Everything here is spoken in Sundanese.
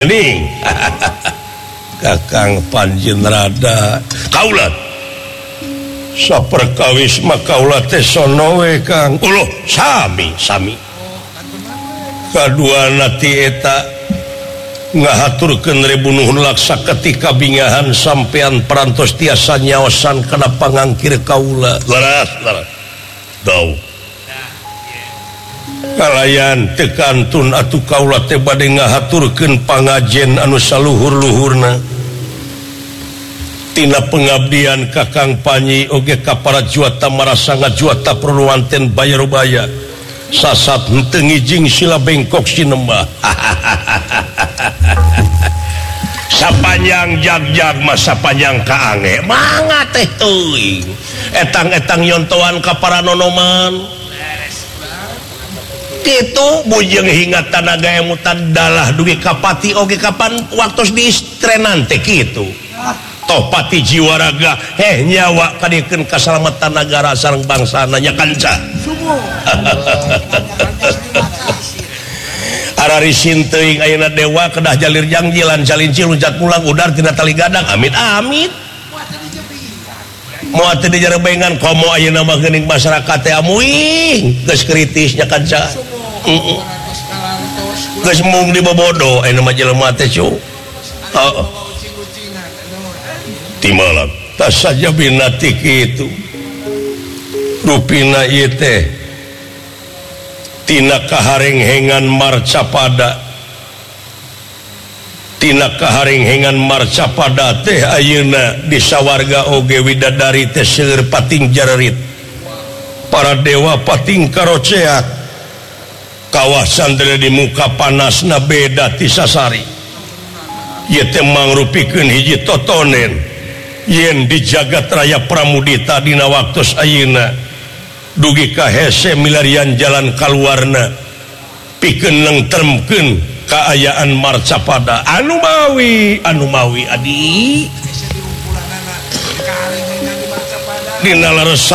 Ning Kakang Panjen rada kaulat saperkawis mah kaulat teh sono we Kang ulah sami kaduana ti eta ngahaturkeun rebunuhun laksa ketika bingahan sampean parantos tiasa nyaosan kana pangangkir kaula laras dau kalayan tekantun atuh kaula teh bade ngahaturkeun pangajen anu saluhur-luhurna tina pengabdian Kakang Panji oge ka para juata marasa ngajuata perluanten bayar-bayar sasat henteu ngijing sila bengkok sinembah sapanjang jag-jag mah sapanjang kaange mangga teh teuing etang-etang nyontoan ka para nonoman kitu bujeng hingga tanaga emutan dalah dugi kapati oge kapan waktu di istrenan teh kitu toh pati jiwa raga nyawa kadikeun kasalamatan negara sareng bangsana nya kanca ararisin teuing ayeuna dewa kedah jalir jangjilan calincil luncat pulang udar tina tali gadang amit moal teu dijarebengan komo ayeuna mah geuning masyarakat teh amuing geus kritisnya kanca geus mung dibobodo ayeuna mah jelema teh cu timalang tak saja binati kitu rupina ieu teh tina kaharenghengan marcapada teh ayeuna di sawarga oge widadari teh seueur pating jarerit para dewa pating karoceak kawasan di muka panasna beda ti sasari ieu teh mangrupikeun hiji totonen yen di jagat raya Pramudita dina waktos ayeuna dugi ka hese milarian jalan kaluarna pikeun nengtremkeun kaayaan marcapada anu mawi adi dina lares